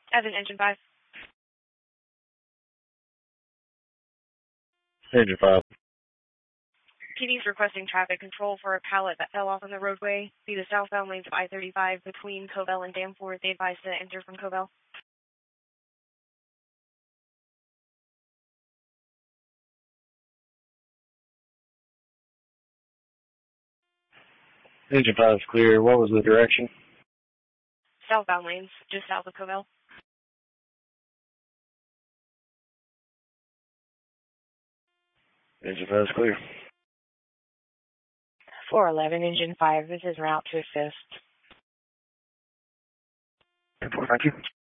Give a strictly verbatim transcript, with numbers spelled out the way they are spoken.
Evan, engine five. Engine five. P D's requesting traffic control for a pallet that fell off on the roadway via the southbound lanes of I thirty-five between Covell and Danforth. They advised to enter from Covell. Engine five is clear. What was the direction? Southbound lanes, just south of Covell. Engine five is clear. four eleven, Engine five, this is route to assist. ten four, thank you.